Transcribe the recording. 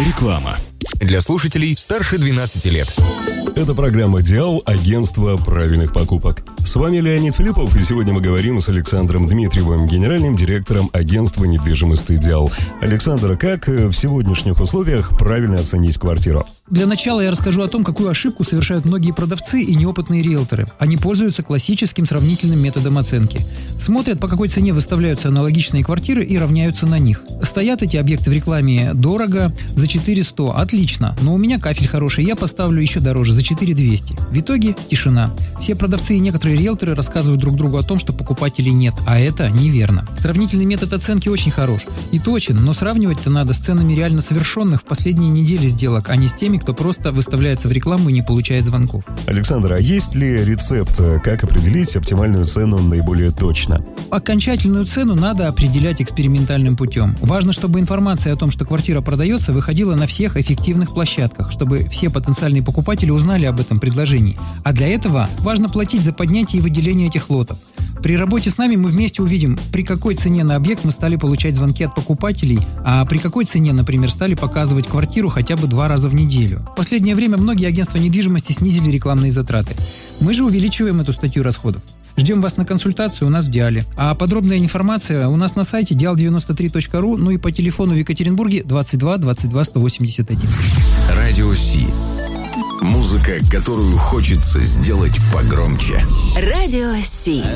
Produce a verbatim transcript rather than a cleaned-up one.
Реклама. Для слушателей старше двенадцати лет. Это программа «Диал», агентство правильных покупок. С вами Леонид Филиппов, и сегодня мы говорим с Александром Дмитриевым, генеральным директором агентства недвижимости «Диал». Александр, как в сегодняшних условиях правильно оценить квартиру? Для начала я расскажу о том, какую ошибку совершают многие продавцы и неопытные риэлторы. Они пользуются классическим сравнительным методом оценки. Смотрят, по какой цене выставляются аналогичные квартиры и равняются на них. Стоят эти объекты в рекламе дорого, за четыре сто, отлично, но у меня кафель хороший, я поставлю еще дороже, за четыре двести. В итоге тишина. Все продавцы и некоторые риэлторы рассказывают друг другу о том, что покупателей нет, а это неверно. Сравнительный метод оценки очень хорош и точен, но сравнивать-то надо с ценами реально совершенных в последние недели сделок, а не с теми, кто просто выставляется в рекламу и не получает звонков. Александр, а есть ли рецепт, как определить оптимальную цену наиболее точно? Окончательную цену надо определять экспериментальным путем. Важно, чтобы информация о том, что квартира продается, выходила на всех эффективных площадках, чтобы все потенциальные покупатели узнали об этом предложении. А для этого важно платить за поднятие и выделение этих лотов. При работе с нами мы вместе увидим, при какой цене на объект мы стали получать звонки от покупателей, а при какой цене, например, стали показывать квартиру хотя бы два раза в неделю. В последнее время многие агентства недвижимости снизили рекламные затраты. Мы же увеличиваем эту статью расходов. Ждем вас на консультацию у нас в Диале. А подробная информация у нас на сайте диал девяносто три точка ру, ну и по телефону в Екатеринбурге двадцать два двадцать два сто восемьдесят один. Радио Си. Музыка, которую хочется сделать погромче. Радио Си.